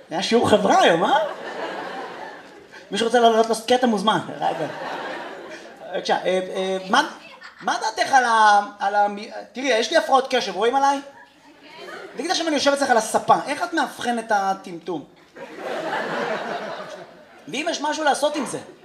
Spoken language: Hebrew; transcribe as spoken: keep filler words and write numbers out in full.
היה שיעור חברה היום, אה? מישהו רוצה לעלות לעשות קטע מוזמן. בבקשה, מה דעתך על ה... תראי, יש לי הפרעות קשב, רואים עליי? תגיד עכשיו אני יושב אצלך על הספה, איך את מאבחן את הטמטום? ואם יש משהו לעשות עם זה?